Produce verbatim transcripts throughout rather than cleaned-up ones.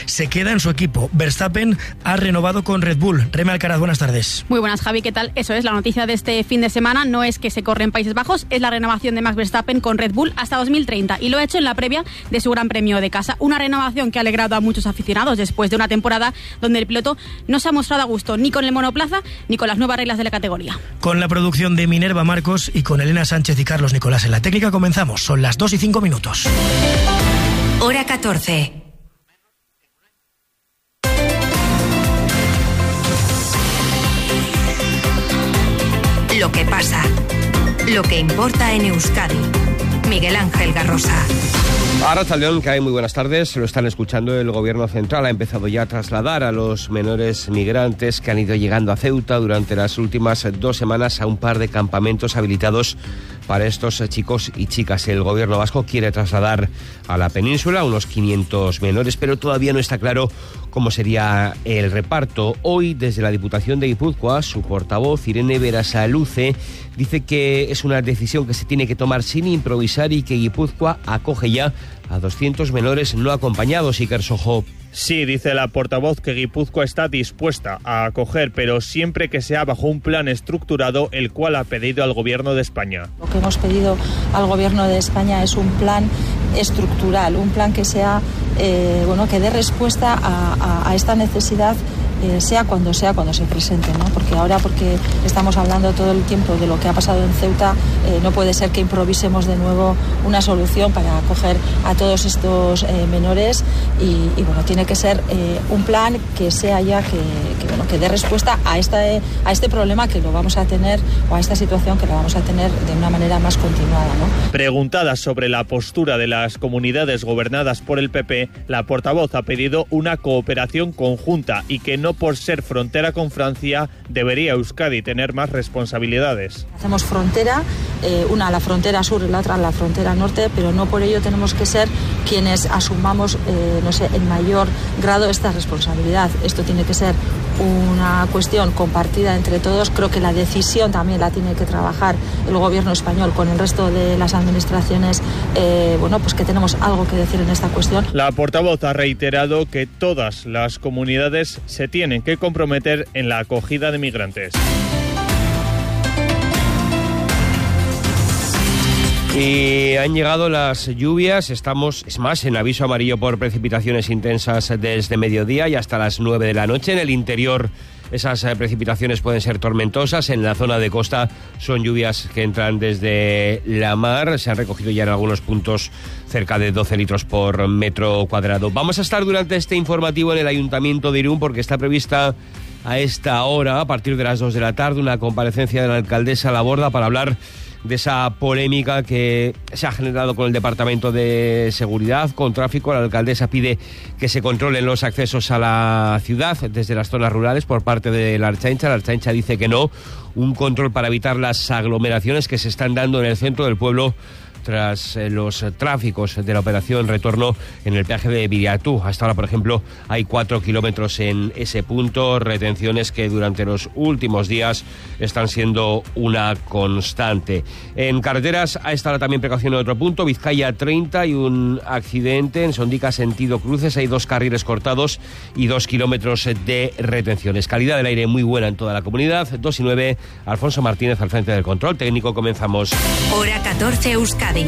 se queda en su equipo. Verstappen ha renovado con Red Bull. Reme Alcaraz, buenas tardes. Muy buenas, Javi, ¿qué tal? Eso es, la noticia de este fin de semana no es que se corre en Países Bajos, es la renovación de Max Verstappen con Red Bull hasta dos mil treinta, y lo ha hecho en la previa de su Gran Premio de casa. Una renovación que ha alegrado a muchos aficionados después de una temporada donde el piloto no se ha mostrado a gusto ni con el monoplaza ni con las nuevas reglas de la categoría. Con la producción de Minerva Marcos y con Elena Sánchez y Carlos Nicolás en la técnica comenzamos. Son las dos y cinco minutos. Hora catorce. Lo que pasa, lo que importa en Euskadi. Miguel Ángel Garrosa. Arratsaldeon, que hay muy buenas tardes. Lo están escuchando. El gobierno central ha empezado ya a trasladar a los menores migrantes que han ido llegando a Ceuta durante las últimas dos semanas a un par de campamentos habilitados para estos chicos y chicas. El gobierno vasco quiere trasladar a la península unos quinientos menores, pero todavía no está claro cómo sería el reparto. Hoy, desde la Diputación de Guipúzcoa, su portavoz, Irene Berasaluze, dice que es una decisión que se tiene que tomar sin improvisar y que Guipúzcoa acoge ya a doscientos menores no acompañados. Iker Sojo. Sí, dice la portavoz que Guipúzcoa está dispuesta a acoger, pero siempre que sea bajo un plan estructurado, el cual ha pedido al Gobierno de España. Lo que hemos pedido al Gobierno de España es un plan estructural, un plan que sea, eh, bueno, que dé respuesta a, a, a esta necesidad, eh, sea cuando sea cuando se presente, ¿no? Porque ahora, porque estamos hablando todo el tiempo de lo que ha pasado en Ceuta, eh, no puede ser que improvisemos de nuevo una solución para acoger a todos estos eh, menores y, y bueno, tiene que ser eh, un plan que sea ya que, que, bueno, que dé respuesta a, esta, a este problema que lo vamos a tener, o a esta situación que la vamos a tener de una manera más continuada, ¿no? Preguntada sobre la postura de las comunidades gobernadas por el P P, la portavoz ha pedido una cooperación conjunta y que no por ser frontera con Francia debería Euskadi tener más responsabilidades. Hacemos frontera, eh, una la frontera sur y la otra la frontera norte, pero no por ello tenemos que ser quienes asumamos, eh, no sé, en mayor grado esta responsabilidad. Esto tiene que ser una cuestión compartida entre todos. Creo que la decisión también la tiene que trabajar el gobierno español con el resto de las administraciones, eh, bueno, pues que tenemos algo que decir en esta cuestión. La portavoz ha reiterado que todas las comunidades se tienen que comprometer en la acogida de migrantes. Y han llegado las lluvias, estamos, es más, en aviso amarillo por precipitaciones intensas desde mediodía y hasta las nueve de la noche. En el interior esas precipitaciones pueden ser tormentosas, en la zona de costa son lluvias que entran desde la mar, se han recogido ya en algunos puntos cerca de doce litros por metro cuadrado. Vamos a estar durante este informativo en el Ayuntamiento de Irún porque está prevista a esta hora, a partir de las dos de la tarde, una comparecencia de la alcaldesa Laborda para hablar de esa polémica que se ha generado con el Departamento de Seguridad, con tráfico. La alcaldesa pide que se controlen los accesos a la ciudad desde las zonas rurales por parte de la Ertzaintza. La Ertzaintza dice que no, un control para evitar las aglomeraciones que se están dando en el centro del pueblo tras eh, los tráficos de la operación retorno en el peaje de Viriatú. Hasta ahora, por ejemplo, hay cuatro kilómetros en ese punto, retenciones que durante los últimos días están siendo una constante. En carreteras, a esta hora también precaución en otro punto, Vizcaya treinta, y un accidente en Sondica sentido cruces, hay dos carriles cortados y dos kilómetros de retenciones. Calidad del aire muy buena en toda la comunidad. Dos y nueve, Alfonso Martínez al frente del control técnico. Comenzamos. Hora catorce, Euskadi.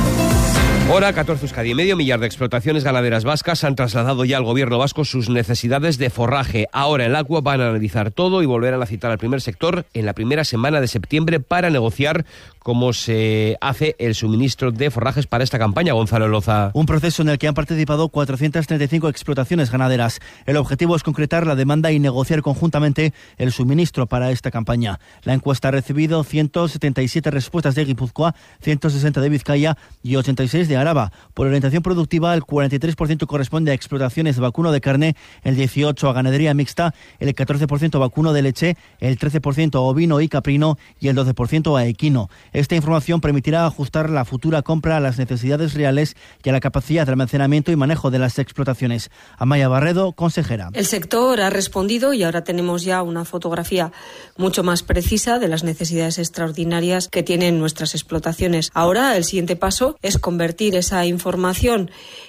Hora catorce, Euskadi. Medio millar de explotaciones ganaderas vascas han trasladado ya al gobierno vasco sus necesidades de forraje. Ahora en el Aqua van a analizar todo y volverán a citar al primer sector en la primera semana de septiembre para negociar cómo se hace el suministro de forrajes para esta campaña. Gonzalo Loza. Un proceso en el que han participado cuatrocientas treinta y cinco explotaciones ganaderas. El objetivo es concretar la demanda y negociar conjuntamente el suministro para esta campaña. La encuesta ha recibido ciento setenta y siete respuestas de Guipúzcoa, ciento sesenta de Vizcaya y ochenta y seis de Araba. Por orientación productiva, el cuarenta y tres por ciento corresponde a explotaciones de vacuno de carne, el dieciocho por ciento a ganadería mixta, el catorce por ciento a vacuno de leche, el trece por ciento a ovino y caprino y el doce por ciento a equino. Esta información permitirá ajustar la futura compra a las necesidades reales y a la capacidad de almacenamiento y manejo de las explotaciones. Amaya Barredo, consejera. El sector ha respondido y ahora tenemos ya una fotografía mucho más precisa de las necesidades extraordinarias que tienen nuestras explotaciones. Ahora el siguiente paso es convertir esa información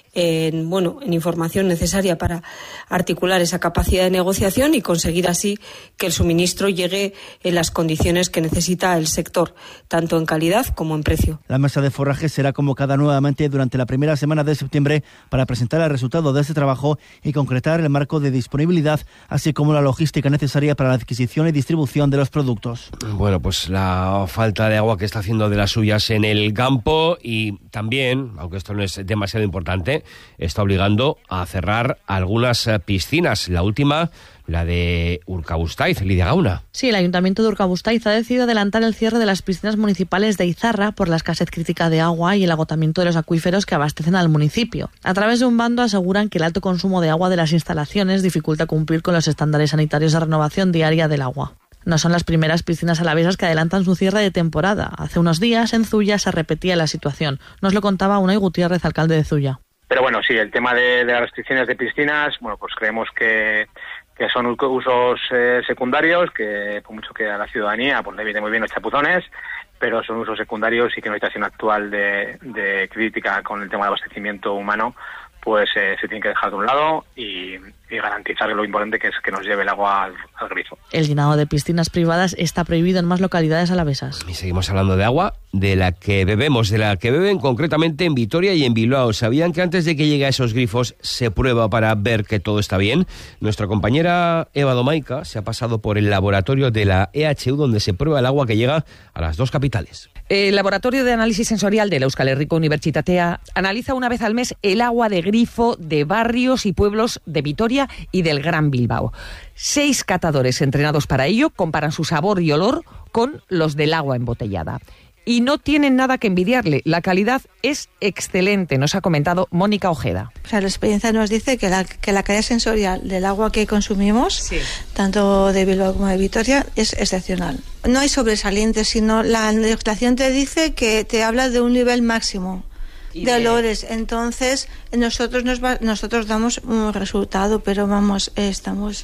en, bueno, en información necesaria para articular esa capacidad de negociación y conseguir así que el suministro llegue en las condiciones que necesita el sector, tanto en calidad como en precio. La mesa de forraje será convocada nuevamente durante la primera semana de septiembre para presentar el resultado de este trabajo y concretar el marco de disponibilidad, así como la logística necesaria para la adquisición y distribución de los productos. Bueno, pues la falta de agua que está haciendo de las suyas en el campo y también, aunque esto no es demasiado importante, está obligando a cerrar algunas piscinas. La última, la de Urkabustaiz, Lidia Gauna. Sí, el Ayuntamiento de Urkabustaiz ha decidido adelantar el cierre de las piscinas municipales de Izarra por la escasez crítica de agua y el agotamiento de los acuíferos que abastecen al municipio. A través de un bando aseguran que el alto consumo de agua de las instalaciones dificulta cumplir con los estándares sanitarios de renovación diaria del agua. No son las primeras piscinas alavesas que adelantan su cierre de temporada. Hace unos días en Zuya se repetía la situación. Nos lo contaba Unai Gutiérrez, alcalde de Zuya. Pero bueno, sí, el tema de, de las restricciones de piscinas, bueno, pues creemos que, que son usos eh, secundarios, que por mucho que a la ciudadanía pues le viene muy bien los chapuzones, pero son usos secundarios y que en una situación actual de, de crítica con el tema de abastecimiento humano, pues eh, se tiene que dejar de un lado y, y garantizar lo importante que es que nos lleve el agua al, al grifo. El llenado de piscinas privadas está prohibido en más localidades alavesas. Y seguimos hablando de agua, de la que bebemos, de la que beben concretamente en Vitoria y en Bilbao. ¿Sabían que antes de que llegue a esos grifos se prueba para ver que todo está bien? Nuestra compañera Eva Domaica se ha pasado por el laboratorio de la E H U, donde se prueba el agua que llega a las dos capitales. El Laboratorio de Análisis Sensorial de la Euskal Herriko Unibertsitatea analiza una vez al mes el agua de grifo de barrios y pueblos de Vitoria y del Gran Bilbao. Seis catadores entrenados para ello comparan su sabor y olor con los del agua embotellada. Y no tienen nada que envidiarle. La calidad es excelente, nos ha comentado Mónica Ojeda. O sea, la experiencia nos dice que la, que la calidad sensorial del agua que consumimos, sí, tanto de Bilbao como de Vitoria, es excepcional. No hay sobresalientes, sino la legislación te dice que te habla de un nivel máximo de, de olores. Entonces, nosotros nos va, nosotros damos un resultado, pero vamos, eh, estamos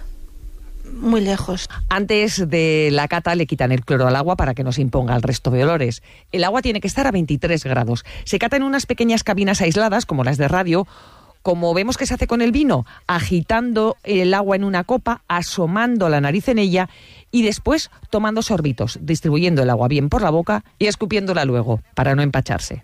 muy lejos. Antes de la cata le quitan el cloro al agua para que no se imponga el resto de olores. El agua tiene que estar a veintitrés grados. Se cata en unas pequeñas cabinas aisladas, como las de radio, como vemos que se hace con el vino, agitando el agua en una copa, asomando la nariz en ella y después tomando sorbitos, distribuyendo el agua bien por la boca y escupiéndola luego, para no empacharse.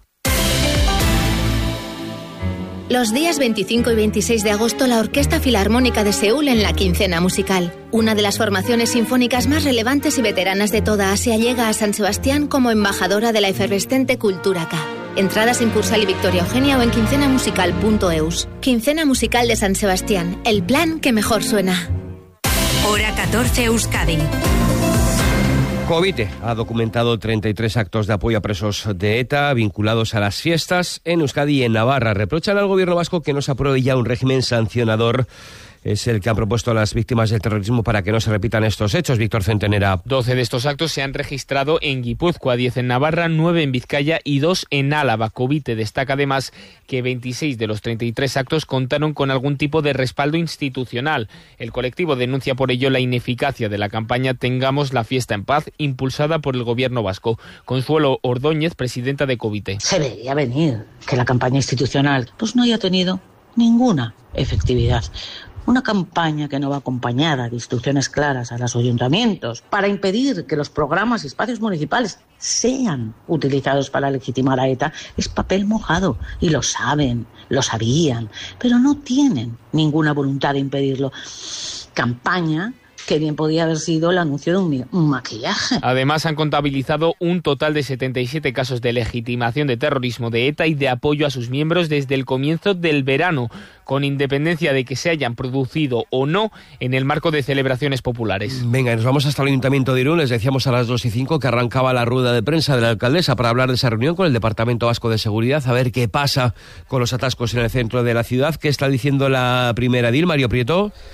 Los días veinticinco y veintiséis de agosto, la Orquesta Filarmónica de Seúl en la Quincena Musical. Una de las formaciones sinfónicas más relevantes y veteranas de toda Asia llega a San Sebastián como embajadora de la efervescente cultura K. Entradas en Cursal y Victoria Eugenia o en quincena musical punto eus. Quincena Musical de San Sebastián, el plan que mejor suena. Hora catorce Euskadi. Covite ha documentado treinta y tres actos de apoyo a presos de ETA vinculados a las fiestas en Euskadi y en Navarra. Reprochan al gobierno vasco que no se apruebe ya un régimen sancionador. Es el que han propuesto a las víctimas del terrorismo para que no se repitan estos hechos. Víctor Centenera. doce de estos actos se han registrado en Guipúzcoa, diez en Navarra, nueve en Vizcaya y dos en Álava. Covite destaca además que veintiséis de los treinta y tres actos contaron con algún tipo de respaldo institucional. El colectivo denuncia por ello la ineficacia de la campaña Tengamos la fiesta en paz, impulsada por el gobierno vasco. Consuelo Ordóñez, presidenta de Covite. Se veía venir que la campaña institucional pues no haya tenido ninguna efectividad. Una campaña que no va acompañada de instrucciones claras a los ayuntamientos para impedir que los programas y espacios municipales sean utilizados para legitimar a ETA es papel mojado y lo saben, lo sabían, pero no tienen ninguna voluntad de impedirlo. Campaña que bien podía haber sido el anuncio de un, un maquillaje. Además, han contabilizado un total de setenta y siete casos de legitimación de terrorismo de ETA y de apoyo a sus miembros desde el comienzo del verano, con independencia de que se hayan producido o no en el marco de celebraciones populares. Venga, nos vamos hasta el Ayuntamiento de Irún. Les decíamos a las dos y cinco que arrancaba la rueda de prensa de la alcaldesa para hablar de esa reunión con el Departamento Vasco de Seguridad, a ver qué pasa con los atascos en el centro de la ciudad. ¿Qué está diciendo la primera edil, Mario Prieto?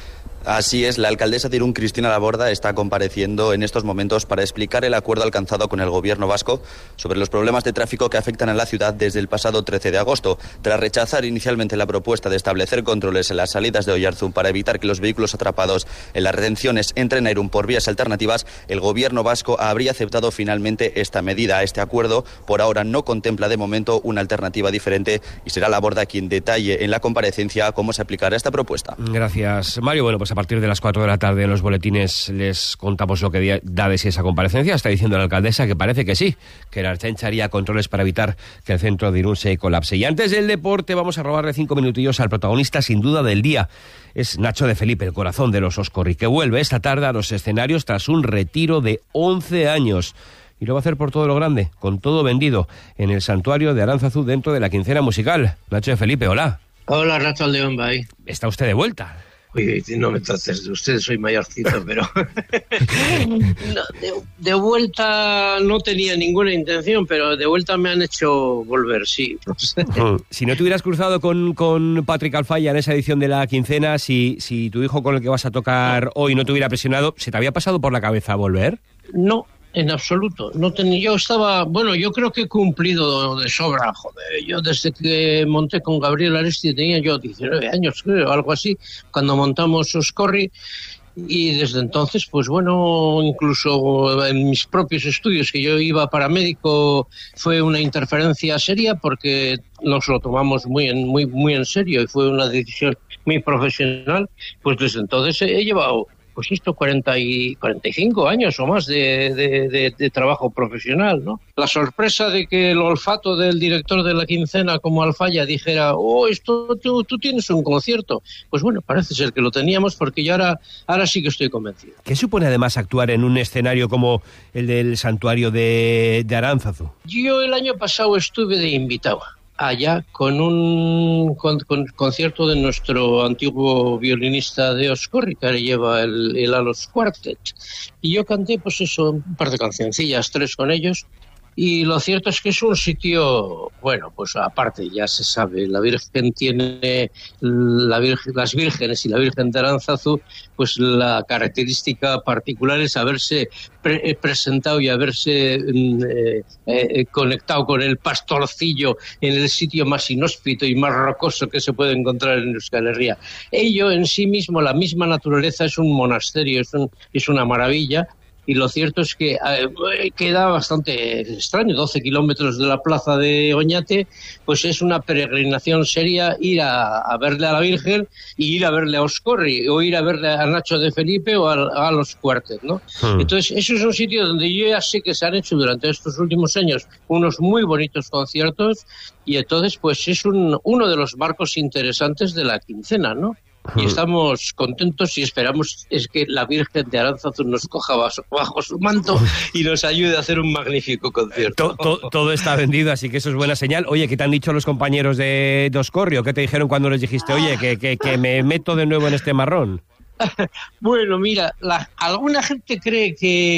Así es, la alcaldesa de Irún, Cristina Laborda, está compareciendo en estos momentos para explicar el acuerdo alcanzado con el gobierno vasco sobre los problemas de tráfico que afectan a la ciudad desde el pasado trece de agosto. Tras rechazar inicialmente la propuesta de establecer controles en las salidas de Oyarzún para evitar que los vehículos atrapados en las retenciones entren a Irún por vías alternativas, el gobierno vasco habría aceptado finalmente esta medida. Este acuerdo por ahora no contempla de momento una alternativa diferente y será Laborda quien detalle en la comparecencia cómo se aplicará esta propuesta. Gracias, Mario. Bueno, pues a partir de las cuatro de la tarde en los boletines les contamos lo que da de sí esa comparecencia. Está diciendo la alcaldesa que parece que sí, que la Ertzaintza haría controles para evitar que el centro de Irún se colapse. Y antes del deporte vamos a robarle cinco minutillos al protagonista sin duda del día. Es Nacho de Felipe, el corazón de los Oscorri, que vuelve esta tarde a los escenarios tras un retiro de once años. Y lo va a hacer por todo lo grande, con todo vendido, en el santuario de Aránzazu dentro de la quincena musical. Nacho de Felipe, hola. Hola, Racha León, bye. ¿Está usted de vuelta? Uy, no me trates de usted, soy mayorcito, pero... no, de, de vuelta no tenía ninguna intención, pero de vuelta me han hecho volver, sí. Si no te hubieras cruzado con, con Patrick Alfaya en esa edición de la quincena, si, si tu hijo con el que vas a tocar hoy no te hubiera presionado, ¿se te había pasado por la cabeza volver? No. En absoluto, no tenía, yo estaba, bueno, yo creo que he cumplido de sobra, joder, yo desde que monté con Gabriel Aresti tenía yo diecinueve años, creo, algo así, cuando montamos Oscorri, y desde entonces, pues bueno, incluso en mis propios estudios, que yo iba paramédico, fue una interferencia seria porque nos lo tomamos muy en, muy, muy en serio y fue una decisión muy profesional, pues desde entonces he llevado... pues esto, cuarenta y cinco años o más de, de, de, de trabajo profesional, ¿no? La sorpresa de que el olfato del director de la quincena como Alfaya dijera, oh, esto tú, tú tienes un concierto. Pues bueno, parece ser que lo teníamos porque yo ahora, ahora sí que estoy convencido. ¿Qué supone además actuar en un escenario como el del santuario de, de Aránzazu? Yo el año pasado estuve de invitado allá con un con, con, concierto de nuestro antiguo violinista de Oscorri, que ahora lleva el, el Alos Quartet, y yo canté pues eso, un par de cancioncillas, tres con ellos, y lo cierto es que es un sitio, bueno, pues aparte ya se sabe, la Virgen tiene, la Virgen, las vírgenes y la Virgen de Aránzazu, pues la característica particular es haberse pre- presentado y haberse eh, eh, conectado con el pastorcillo en el sitio más inhóspito y más rocoso que se puede encontrar en Euskal Herria. Ello en sí mismo, la misma naturaleza, es un monasterio, es, un, es una maravilla. Y lo cierto es que eh, queda bastante extraño, doce kilómetros de la plaza de Oñate, pues es una peregrinación seria ir a, a verle a la Virgen y ir a verle a Oscorri, o ir a verle a Nacho de Felipe o a, a los Quartet, ¿no? Hmm. Entonces, eso es un sitio donde yo ya sé que se han hecho durante estos últimos años unos muy bonitos conciertos, y entonces, pues es un, uno de los marcos interesantes de la quincena, ¿no? Y estamos contentos y esperamos es que la Virgen de Aránzazu nos coja bajo, bajo su manto y nos ayude a hacer un magnífico concierto. Todo, todo, todo está vendido, así que eso es buena señal. Oye, ¿qué te han dicho los compañeros de, de Oscorri? ¿Qué te dijeron cuando les dijiste, oye, que, que, que me meto de nuevo en este marrón? Bueno, mira, la, alguna gente cree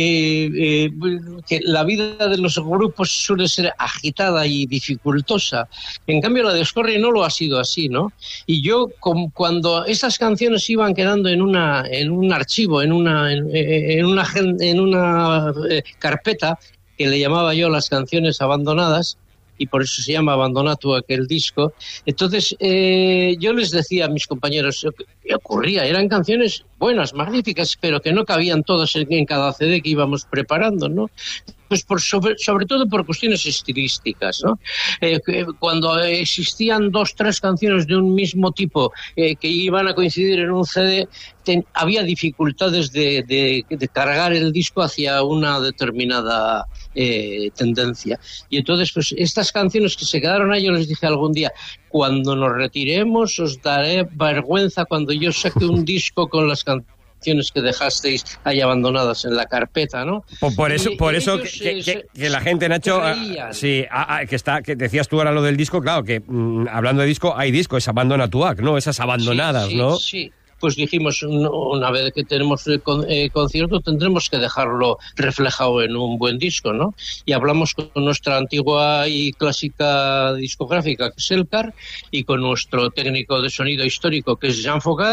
que, eh, que la vida de los grupos suele ser agitada y dificultosa. En cambio, la de Oscorri no lo ha sido así, ¿no? Y yo, con, cuando esas canciones iban quedando en una en un archivo, en una en, en una en una eh, carpeta que le llamaba yo las canciones abandonadas, y por eso se llama Abandonatu aquel disco. Entonces, eh, yo les decía a mis compañeros, ¿qué ocurría? Eran canciones buenas, magníficas, pero que no cabían todas en, en cada C D que íbamos preparando, ¿no? Pues por sobre, sobre todo por cuestiones estilísticas, ¿no? Eh, cuando existían dos, tres canciones de un mismo tipo eh, que iban a coincidir en un C D, ten, había dificultades de, de, de cargar el disco hacia una determinada eh, tendencia. Y entonces, pues estas canciones que se quedaron ahí, yo les dije algún día, cuando nos retiremos os daré vergüenza cuando yo saque un disco con las canciones que dejasteis ahí abandonadas en la carpeta, ¿no? Por, por eso, y, por y eso ellos, que, eh, que, que la gente, Nacho, ah, sí, ah, ah, que está, que decías tú ahora lo del disco, claro, que mmm, hablando de disco, hay disco, es Abandonatu, ¿no? Esas abandonadas, sí, sí, ¿no? Sí. Pues dijimos, una vez que tenemos el concierto tendremos que dejarlo reflejado en un buen disco, ¿no? Y hablamos con nuestra antigua y clásica discográfica, que es Elcar, y con nuestro técnico de sonido histórico, que es Jean Fogas,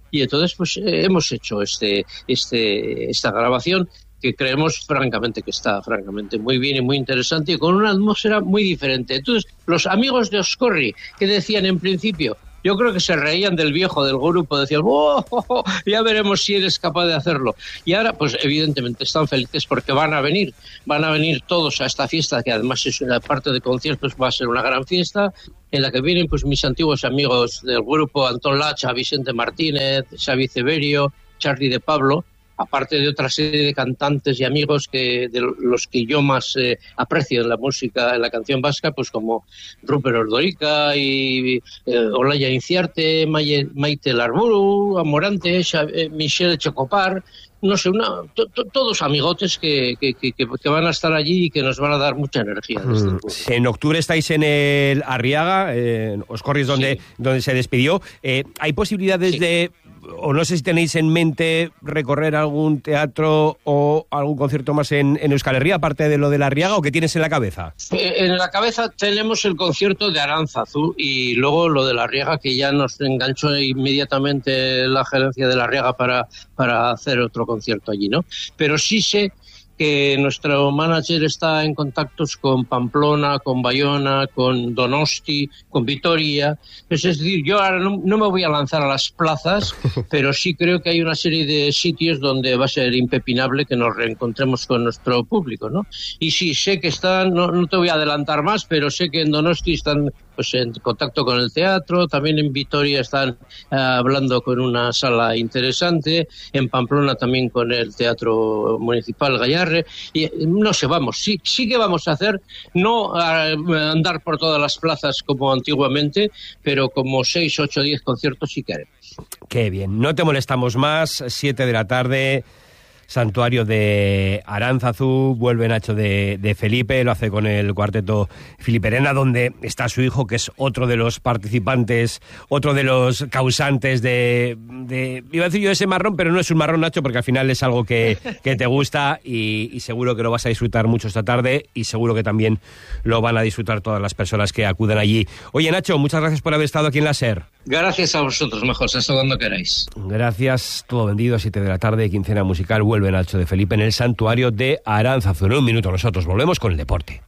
y entonces pues eh, hemos hecho este, este, esta grabación que creemos francamente que está francamente muy bien y muy interesante y con una atmósfera muy diferente. Entonces, los amigos de Oscorri que decían en principio, yo creo que se reían del viejo del grupo, decían, oh, oh, oh, ya veremos si eres capaz de hacerlo. Y ahora, pues evidentemente están felices porque van a venir, van a venir todos a esta fiesta, que además es una parte de conciertos, va a ser una gran fiesta, en la que vienen pues mis antiguos amigos del grupo, Antón Lacha, Vicente Martínez, Xavi Ceberio, Charlie de Pablo, aparte de otra serie de cantantes y amigos que de los que yo más eh, aprecio en la música, en la canción vasca, pues como Rupert Ordorica y eh, Olaya Inciarte, Maite, Maite Larburu, Amorante, eh, Michelle Chocopar, no sé, una, to, to, todos amigotes que, que, que, que van a estar allí y que nos van a dar mucha energía. Mm. En octubre estáis en el Arriaga, eh, Oscorri es donde, sí. donde se despidió. Eh, ¿Hay posibilidades sí. de... o no sé si tenéis en mente recorrer algún teatro o algún concierto más en, en Euskal Herria, aparte de lo de la Arriaga, o qué tienes en la cabeza? En la cabeza tenemos el concierto de Aránzazu y luego lo de la Arriaga, que ya nos enganchó inmediatamente la gerencia de la Arriaga para, para hacer otro concierto allí, ¿no? Pero sí sé que nuestro manager está en contactos con Pamplona, con Bayona, con Donosti, con Vitoria. Es decir, yo ahora no, no me voy a lanzar a las plazas, pero sí creo que hay una serie de sitios donde va a ser impepinable que nos reencontremos con nuestro público, ¿no? Y sí, sé que están, no, no te voy a adelantar más, pero sé que en Donosti están pues en contacto con el teatro, también en Vitoria están uh, hablando con una sala interesante, en Pamplona también con el Teatro Municipal Gallarre, y no sé, vamos, sí, sí que vamos a hacer, no a andar por todas las plazas como antiguamente, pero como seis, ocho, diez conciertos sí que haremos. Qué bien, no te molestamos más, siete de la tarde... Santuario de Aránzazu, vuelve Nacho de, de Felipe, lo hace con el cuarteto Filiperena, donde está su hijo, que es otro de los participantes, otro de los causantes de, de iba a decir yo ese marrón, pero no es un marrón, Nacho, porque al final es algo que, que te gusta y, y seguro que lo vas a disfrutar mucho esta tarde y seguro que también lo van a disfrutar todas las personas que acudan allí. Oye, Nacho, muchas gracias por haber estado aquí en la SER. Gracias a vosotros, mejor, hasta cuando queráis. Gracias, todo vendido, siete de la tarde, quincena musical, vuelve Nacho de Felipe en el Santuario de Aránzazu. En un minuto nosotros volvemos con el deporte.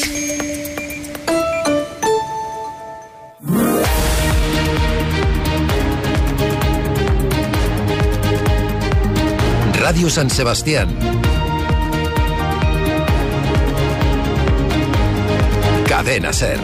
Radio San Sebastián. Cadena SER.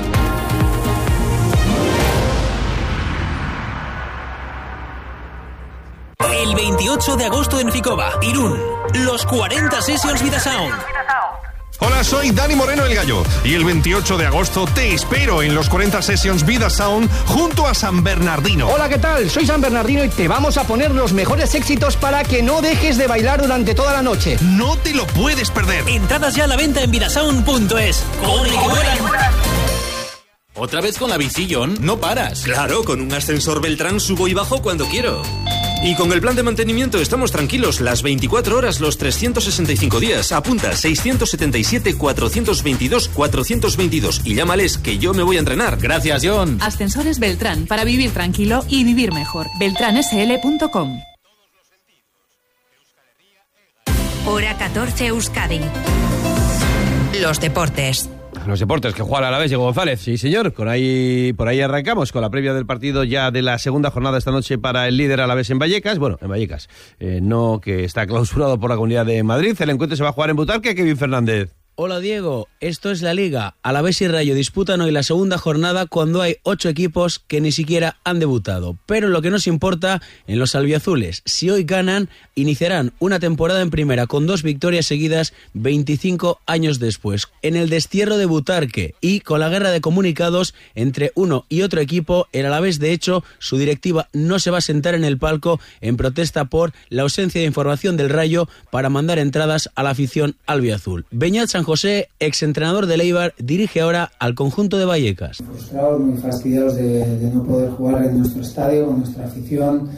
El veintiocho de agosto en Ficoba, Irún, los cuarenta Sessions Vida Sound. Hola, soy Dani Moreno el Gallo y el veintiocho de agosto te espero en los cuarenta Sessions Vida Sound junto a San Bernardino. Hola, ¿qué tal? Soy San Bernardino y te vamos a poner los mejores éxitos para que no dejes de bailar durante toda la noche. No te lo puedes perder. Entradas ya a la venta en vidasound punto es. ¡Corre, que vuelan! ¿Otra vez con la bici, John? No paras. Claro, con un ascensor Beltrán subo y bajo cuando quiero. Y con el plan de mantenimiento estamos tranquilos las veinticuatro horas, los trescientos sesenta y cinco días. Apunta seiscientos setenta y siete, cuatrocientos veintidós, cuatrocientos veintidós y llámales que yo me voy a entrenar. Gracias, John. Ascensores Beltrán, para vivir tranquilo y vivir mejor. beltrán s l punto com. Hora catorce Euskadi. Los deportes. Los deportes que juega a la vez, Diego González. Sí, señor, con ahí, por ahí arrancamos con la previa del partido ya de la segunda jornada esta noche para el líder Alavés en Vallecas. Bueno, en Vallecas, eh, no, que está clausurado por la Comunidad de Madrid. El encuentro se va a jugar en Butarque. Kevin Fernández. Hola Diego, esto es la Liga. Alavés y Rayo disputan hoy la segunda jornada cuando hay ocho equipos que ni siquiera han debutado. Pero lo que nos importa en los albiazules, si hoy ganan, iniciarán una temporada en primera con dos victorias seguidas veinticinco años después, en el destierro de Butarque y con la guerra de comunicados entre uno y otro equipo. El Alavés, de hecho, su directiva no se va a sentar en el palco en protesta por la ausencia de información del Rayo para mandar entradas a la afición albiazul. Beñat San José, exentrenador del Eibar, dirige ahora al conjunto de Vallecas. Frustrados, muy fastidiados de, de no poder jugar en nuestro estadio, con nuestra afición,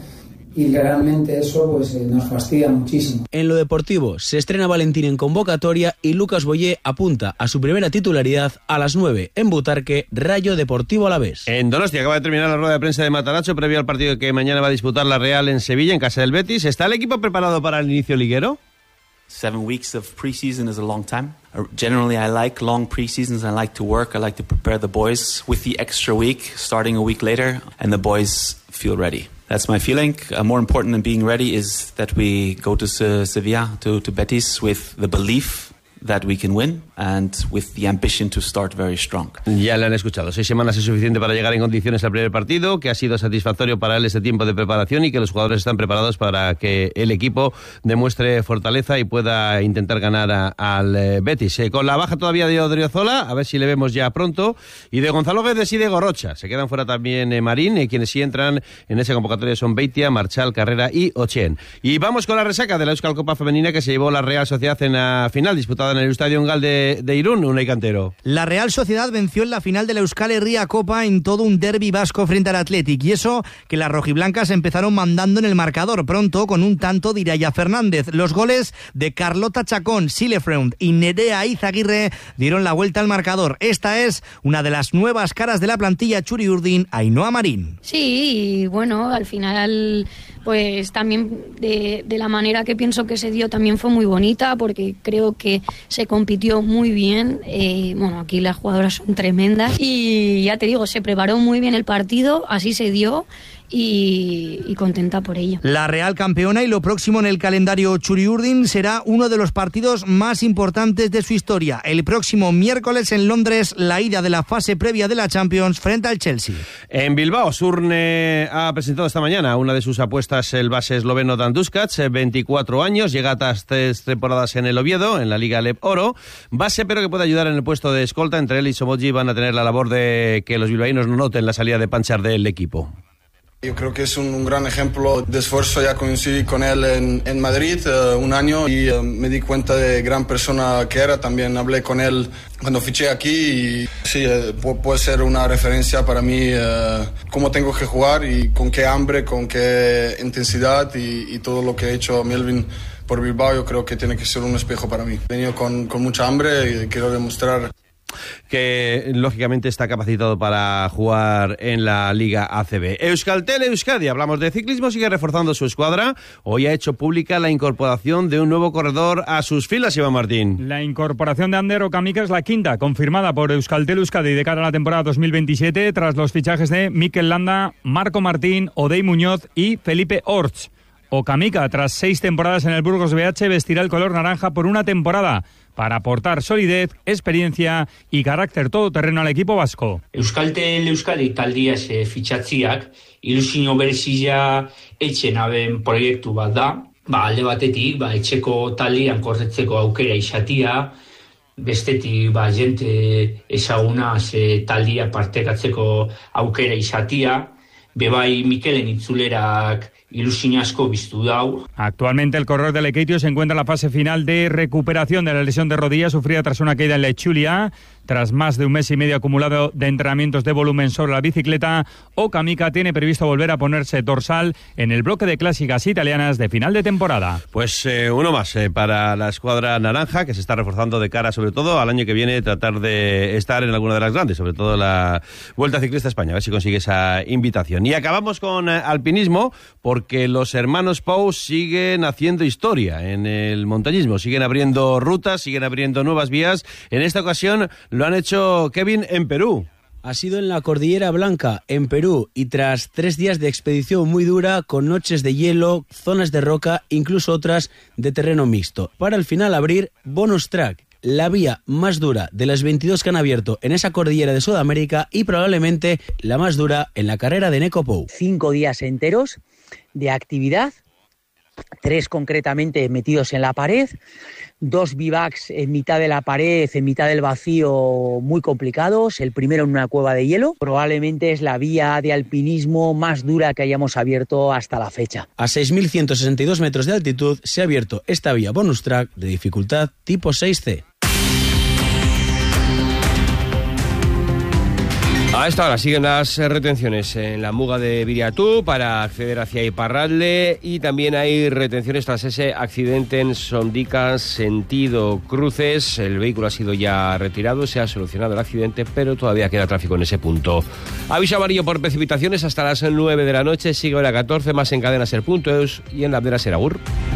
y realmente eso pues eh, nos fastidia muchísimo. En lo deportivo, se estrena Valentín en convocatoria y Lucas Boyé apunta a su primera titularidad a las nueve en Butarque, Rayo Deportivo Alavés. En Donostia acaba de terminar la rueda de prensa de Matarazzo previo al partido que mañana va a disputar la Real en Sevilla, en casa del Betis. ¿Está el equipo preparado para el inicio liguero? Seven weeks of preseason is a long time. Generally, I like long preseasons. I like to work. I like to prepare the boys with the extra week, starting a week later, and the boys feel ready. That's my feeling. Uh, more important than being ready is that we go to Se- Sevilla, to, to Betis, with the belief that we can win and with the ambition to start very strong. Ya le han escuchado. Seis semanas es suficiente para llegar en condiciones al primer partido, que ha sido satisfactorio para él este tiempo de preparación y que los jugadores están preparados para que el equipo demuestre fortaleza y pueda intentar ganar a, al eh, Betis. Eh, con la baja todavía de Odriozola, a ver si le vemos ya pronto, y de Gonzalo Guedes y de Gorrocha. Se quedan fuera también eh, Marín, eh, quienes sí entran en esa convocatoria son Beitia, Marchal, Carrera y Ochen. Y vamos con la resaca de la Euskal Copa Femenina que se llevó la Real Sociedad en la final disputada en el Estadio Engal de, de Irún, Unai Cantero. La Real Sociedad venció en la final de la Euskal Herria Copa en todo un derbi vasco frente al Athletic, y eso que las rojiblancas empezaron mandando en el marcador pronto con un tanto de Iraya Fernández. Los goles de Carlota Chacón, Silefreund y Nerea Izaguirre dieron la vuelta al marcador. Esta es una de las nuevas caras de la plantilla Txuri-Urdin, Ainhoa Marín. Sí, y bueno, al final pues también de, de la manera que pienso que se dio también fue muy bonita, porque creo que se compitió muy bien. Eh, bueno, aquí las jugadoras son tremendas y ya te digo, se preparó muy bien el partido, así se dio. Y, y contenta por ello. La Real campeona, y lo próximo en el calendario Txuri-Urdin será uno de los partidos más importantes de su historia. El próximo miércoles en Londres, la ida de la fase previa de la Champions frente al Chelsea. En Bilbao, Surne ha presentado esta mañana una de sus apuestas, el base esloveno Dan Duskac, veinticuatro años, llega a tres temporadas en el Oviedo, en la Liga Leb Oro, base pero que puede ayudar en el puesto de escolta. Entre él y Somoji van a tener la labor de que los bilbaínos no noten la salida de Panchar del equipo. Yo creo que es un, un gran ejemplo de esfuerzo. Ya coincidí con él en, en Madrid uh, un año y uh, me di cuenta de gran persona que era. También hablé con él cuando fiché aquí y sí, uh, puede ser una referencia para mí uh, cómo tengo que jugar y con qué hambre, con qué intensidad y, y todo lo que ha hecho Melvin por Bilbao. Yo creo que tiene que ser un espejo para mí. He venido con, con mucha hambre y quiero demostrar que lógicamente está capacitado para jugar en la Liga A C B. Euskaltel Euskadi, hablamos de ciclismo, sigue reforzando su escuadra. Hoy ha hecho pública la incorporación de un nuevo corredor a sus filas, Iván Martín. La incorporación de Ander Okamica es la quinta, confirmada por Euskaltel Euskadi de cara a la temporada dos mil veintisiete, tras los fichajes de Mikel Landa, Marco Martín, Odey Muñoz y Felipe Orts. Okamica, tras seis temporadas en el Burgos B H, vestirá el color naranja por una temporada para aportar solidez, experiencia y carácter todoterreno al equipo vasco. Euskaltel Euskadi taldiaz e, fitxatziak ilusio berezia etxen aben proiektu bat da. Ba, alde batetik, ba, etxeko taldian korretzeko aukera izatia, bestetik ba, jente ezaguna ze taldia partekatzeko aukera izatia, bebai Mikelen itzulerak ilusio asko biztu dau. Actualmente el corredor del Lekeitio se encuentra en la fase final de recuperación de la lesión de rodilla sufrida tras una caída en la Etxulia. Tras más de un mes y medio acumulado de entrenamientos de volumen sobre la bicicleta, Okamica tiene previsto volver a ponerse dorsal en el bloque de clásicas italianas de final de temporada. Pues eh, uno más eh, para la escuadra naranja, que se está reforzando de cara sobre todo al año que viene, tratar de estar en alguna de las grandes, sobre todo la Vuelta Ciclista España, a ver si consigue esa invitación. Y acabamos con eh, alpinismo, porque los hermanos Pou siguen haciendo historia en el montañismo, siguen abriendo rutas, siguen abriendo nuevas vías. En esta ocasión lo han hecho, Kevin, en Perú. Ha sido en la Cordillera Blanca, en Perú, y tras tres días de expedición muy dura, con noches de hielo, zonas de roca, incluso otras de terreno mixto, para al final abrir Bonus Track, la vía más dura de las veintidós que han abierto en esa cordillera de Sudamérica y probablemente la más dura en la carrera de Neco Pou. Cinco días enteros de actividad, tres concretamente metidos en la pared, dos bivacs en mitad de la pared, en mitad del vacío, muy complicados. El primero en una cueva de hielo. Probablemente es la vía de alpinismo más dura que hayamos abierto hasta la fecha. A seis mil ciento sesenta y dos metros de altitud se ha abierto esta vía bonus track de dificultad tipo seis C. A esta hora siguen las retenciones en la Muga de Viriatú para acceder hacia Iparralde y también hay retenciones tras ese accidente en Sondica, sentido Cruces. El vehículo ha sido ya retirado, se ha solucionado el accidente, pero todavía queda tráfico en ese punto. Aviso amarillo por precipitaciones hasta las nueve de la noche, sigue hora catorce, más en cadena ser punto eus y en la Abdera Seragur.